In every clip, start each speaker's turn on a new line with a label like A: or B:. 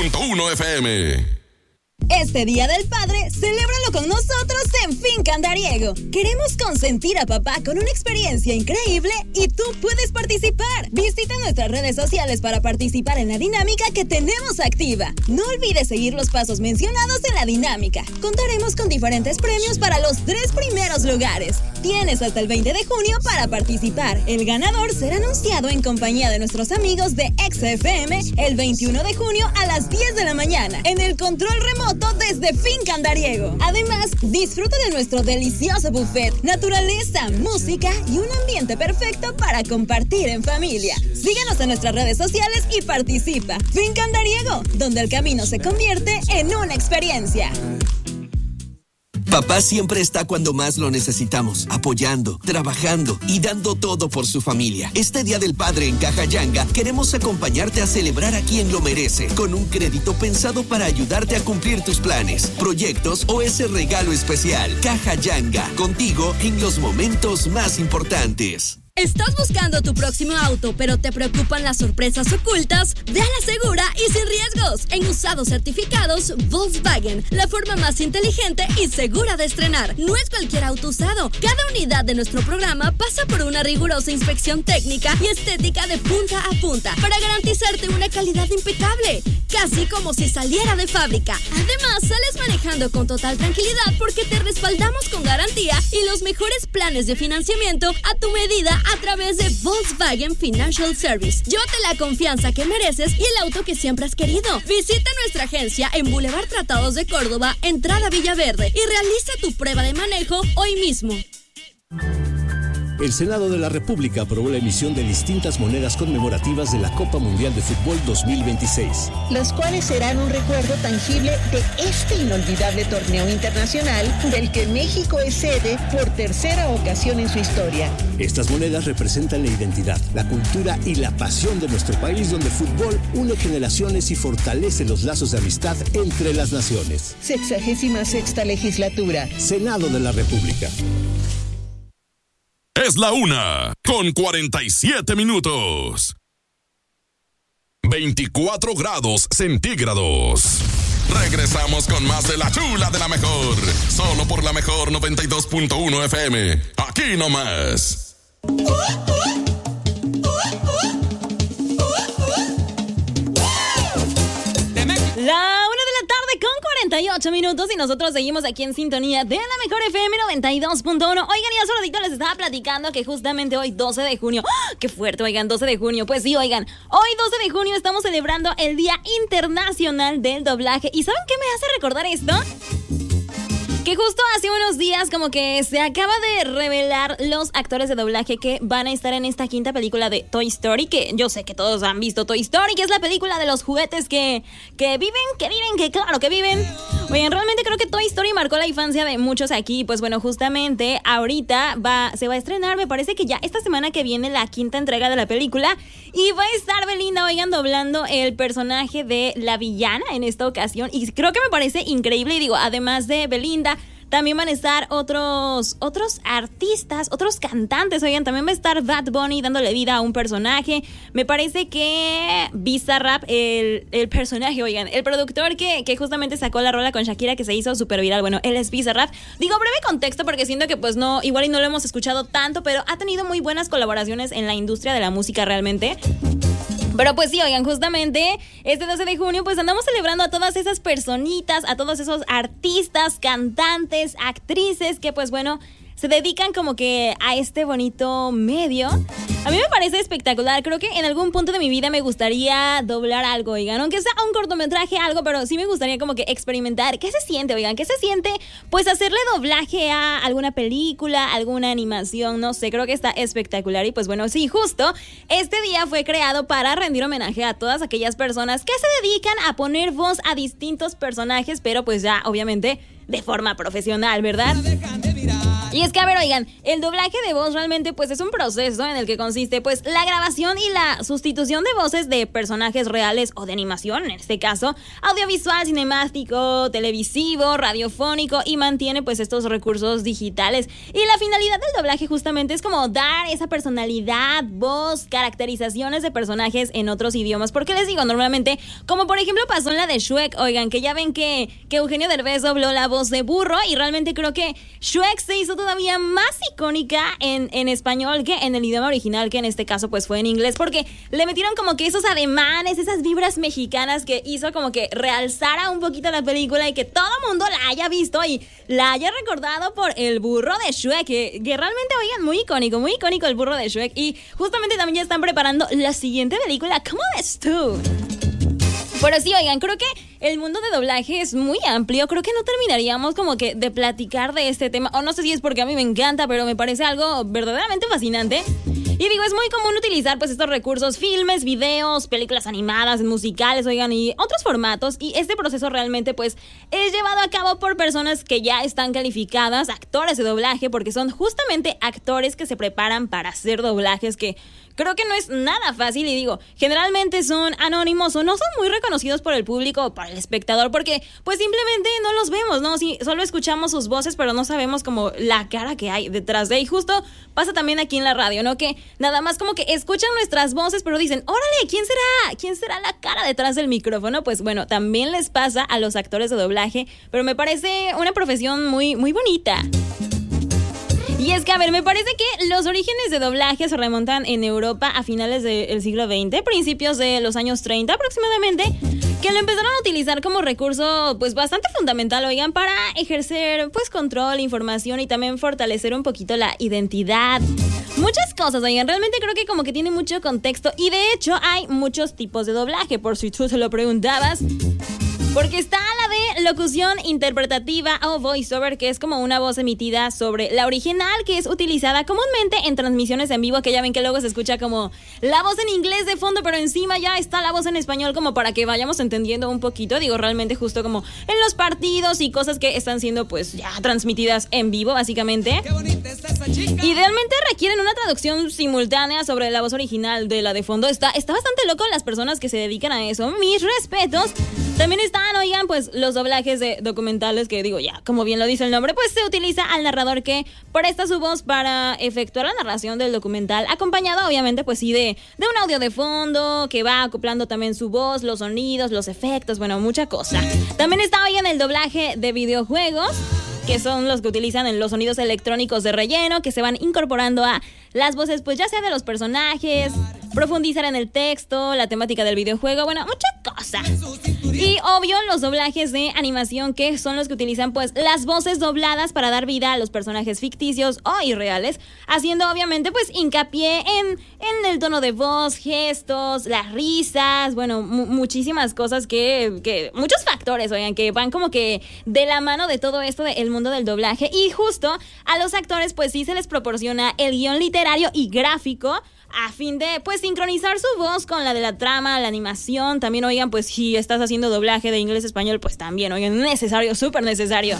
A: 92.1 FM.
B: Este Día del Padre, celébralo con nosotros en Finca Andariego. Queremos consentir a papá con una experiencia increíble y tú puedes participar. Visita nuestras redes sociales para participar en la dinámica que tenemos activa. No olvides seguir los pasos mencionados en la dinámica. Contaremos con diferentes premios para los 3 primeros lugares. Tienes hasta el 20 de junio para participar. El ganador será anunciado en compañía de nuestros amigos de XFM el 21 de junio a las 10 de la mañana en el control remoto desde Finca Andariego. Además, disfruta de nuestro delicioso buffet, naturaleza, música y un ambiente perfecto para compartir en familia. Síguenos en nuestras redes sociales y participa. Finca Andariego, donde el camino se convierte en una experiencia.
C: Papá siempre está cuando más lo necesitamos, apoyando, trabajando y dando todo por su familia. Este Día del Padre en Caja Yanga queremos acompañarte a celebrar a quien lo merece, con un crédito pensado para ayudarte a cumplir tus planes, proyectos o ese regalo especial. Caja Yanga, contigo en los momentos más importantes.
D: ¿Estás buscando tu próximo auto, pero te preocupan las sorpresas ocultas? Ve a la segura y sin riesgos. En usados certificados Volkswagen, la forma más inteligente y segura de estrenar. No es cualquier auto usado. Cada unidad de nuestro programa pasa por una rigurosa inspección técnica y estética de punta a punta para garantizarte una calidad impecable, casi como si saliera de fábrica. Además, sales manejando con total tranquilidad porque te respaldamos con garantía y los mejores planes de financiamiento a tu medida a través de Volkswagen Financial Service. Llévate la confianza que mereces y el auto que siempre has querido. Visita nuestra agencia en Boulevard Tratados de Córdoba, entrada Villaverde, y realiza tu prueba de manejo hoy mismo.
E: El Senado de la República aprobó la emisión de distintas monedas conmemorativas de la Copa Mundial de Fútbol 2026.
F: Las cuales serán un recuerdo tangible de este inolvidable torneo internacional del que México es sede por tercera ocasión en su historia.
E: Estas monedas representan la identidad, la cultura y la pasión de nuestro país, donde el fútbol une generaciones y fortalece los lazos de amistad entre las naciones.
F: 66ª legislatura.
E: Senado de la República.
A: Es la 1:47. 24 grados centígrados. Regresamos con más de la chula de la mejor. Solo por la mejor 92.1 FM. Aquí nomás.
B: La 1:48 y nosotros seguimos aquí en sintonía de la mejor FM 92.1. Oigan, y hace ratito les estaba platicando que justamente hoy 12 de junio, ¡oh, qué fuerte, oigan, 12 de junio! Pues sí, oigan, hoy 12 de junio estamos celebrando el Día Internacional del Doblaje. ¿Y saben qué me hace recordar esto? Que justo hace unos días como que se acaba de revelar los actores de doblaje que van a estar en esta quinta película de Toy Story, que yo sé que todos han visto Toy Story, que es la película de los juguetes que claro que viven. Oigan, realmente creo que Toy Story marcó la infancia de muchos aquí. Pues bueno, justamente ahorita se va a estrenar, me parece que ya esta semana que viene, la quinta entrega de la película, y va a estar Belinda, oigan, doblando el personaje de la villana en esta ocasión, y creo que me parece increíble. Y digo, además de Belinda, también van a estar otros artistas, otros cantantes. Oigan, también va a estar Bad Bunny dándole vida a un personaje. Me parece que Bizarrap, el personaje, oigan, el productor que justamente sacó la rola con Shakira, que se hizo súper viral, bueno, él es Bizarrap. Digo, breve contexto porque siento que pues no, igual y no lo hemos escuchado tanto, pero ha tenido muy buenas colaboraciones en la industria de la música realmente. Pero pues sí, oigan, justamente este 12 de junio pues andamos celebrando a todas esas personitas, a todos esos artistas, cantantes, actrices que pues bueno, se dedican como que a este bonito medio. A mí me parece espectacular. Creo que en algún punto de mi vida me gustaría doblar algo, oigan, aunque sea un cortometraje, algo, pero sí me gustaría como que experimentar. ¿Qué se siente, oigan? ¿Qué se siente? Pues hacerle doblaje a alguna película, alguna animación, no sé, creo que está espectacular. Y pues bueno, sí, justo este día fue creado para rendir homenaje a todas aquellas personas que se dedican a poner voz a distintos personajes, pero pues ya, obviamente, de forma profesional, ¿verdad? Y es que, a ver, oigan, el doblaje de voz realmente pues es un proceso en el que consiste pues la grabación y la sustitución de voces de personajes reales o de animación, en este caso, audiovisual, cinemático, televisivo, radiofónico, y mantiene pues estos recursos digitales. Y la finalidad del doblaje justamente es como dar esa personalidad, voz, caracterizaciones de personajes en otros idiomas. Porque les digo, normalmente, como por ejemplo pasó en la de Shrek, oigan, que ya ven que Eugenio Derbez dobló la voz de burro, y realmente creo que Shrek se hizo todavía más icónica en español que en el idioma original, que en este caso pues fue en inglés, porque le metieron como que esos ademanes, esas vibras mexicanas que hizo como que realzara un poquito la película y que todo mundo la haya visto y la haya recordado por el burro de Shrek, que realmente, oigan, muy icónico el burro de Shrek. Y justamente también ya están preparando la siguiente película. ¿Cómo ves tú? Pero sí, oigan, creo que el mundo de doblaje es muy amplio. Creo que no terminaríamos como que de platicar de este tema. O no sé si es porque a mí me encanta, pero me parece algo verdaderamente fascinante. Y digo, es muy común utilizar pues estos recursos, filmes, videos, películas animadas, musicales, oigan, y otros formatos. Y este proceso realmente pues es llevado a cabo por personas que ya están calificadas, actores de doblaje, porque son justamente actores que se preparan para hacer doblajes, que creo que no es nada fácil. Y digo, generalmente son anónimos o no son muy reconocidos por el público o por el espectador, porque pues simplemente no los vemos, ¿no? Sí, solo escuchamos sus voces, pero no sabemos como la cara que hay detrás de. Y justo pasa también aquí en la radio, ¿no? Que nada más como que escuchan nuestras voces, pero dicen, órale, ¿quién será? ¿Quién será la cara detrás del micrófono? Pues bueno, también les pasa a los actores de doblaje, pero me parece una profesión muy, muy bonita. Y es que, a ver, me parece que los orígenes de doblaje se remontan en Europa a finales del siglo XX, principios de los años 30 aproximadamente, que lo empezaron a utilizar como recurso pues bastante fundamental, oigan, para ejercer pues control, información y también fortalecer un poquito la identidad. Muchas cosas, oigan, realmente creo que como que tiene mucho contexto, y de hecho hay muchos tipos de doblaje, por si tú se lo preguntabas. Porque está la de locución interpretativa o voiceover, que es como una voz emitida sobre la original, que es utilizada comúnmente en transmisiones en vivo, que ya ven que luego se escucha como la voz en inglés de fondo, pero encima ya está la voz en español, como para que vayamos entendiendo un poquito. Digo, realmente justo como en los partidos y cosas que están siendo pues ya transmitidas en vivo, básicamente. Idealmente requieren una traducción simultánea sobre la voz original de la de fondo. Está bastante loco las personas que se dedican a eso. Mis respetos. También están, oigan, pues los doblajes de documentales, que digo ya, como bien lo dice el nombre, pues se utiliza al narrador que presta su voz para efectuar la narración del documental, acompañado obviamente pues sí de un audio de fondo que va acoplando también su voz, los sonidos, los efectos, bueno, mucha cosa. También está, oigan, el doblaje de videojuegos, que son los que utilizan en los sonidos electrónicos de relleno, que se van incorporando a las voces, pues ya sea de los personajes, profundizar en el texto, la temática del videojuego, bueno, mucha cosa. Y obvio, los doblajes de animación, que son los que utilizan pues las voces dobladas para dar vida a los personajes ficticios o irreales, haciendo obviamente pues hincapié en el tono de voz, gestos, las risas, bueno, muchísimas cosas que muchos factores, oigan, que van como que de la mano de todo esto del mundo del doblaje. Y justo a los actores pues sí se les proporciona el guión literario y gráfico a fin de pues sincronizar su voz con la de la trama, la animación. También, oigan, pues si estás haciendo doblaje de inglés a español, pues también, oigan, necesario, súper necesario.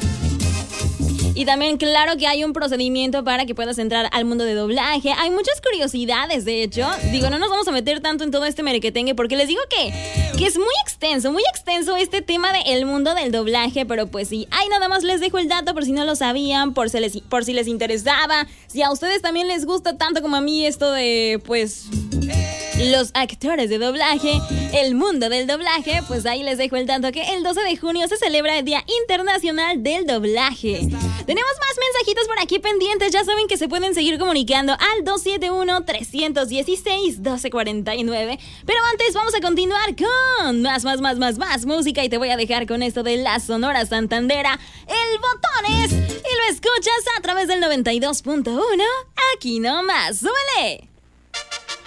B: Y también, claro que hay un procedimiento para que puedas entrar al mundo de doblaje. Hay muchas curiosidades, de hecho. Digo, no nos vamos a meter tanto en todo este merequetengue, porque les digo que es muy extenso este tema del mundo del doblaje. Pero pues sí, ahí nada más les dejo el dato por si no lo sabían, por si les interesaba. Si a ustedes también les gusta tanto como a mí esto de, pues, los actores de doblaje, el mundo del doblaje, pues ahí les dejo el dato que el 12 de junio se celebra el Día Internacional del Doblaje. Tenemos más mensajitos por aquí pendientes, ya saben que se pueden seguir comunicando al 271-316-1249. Pero antes vamos a continuar con más música, y te voy a dejar con esto de la Sonora Santandera, El Botones, y lo escuchas a través del 92.1, aquí nomás, ¡súbele!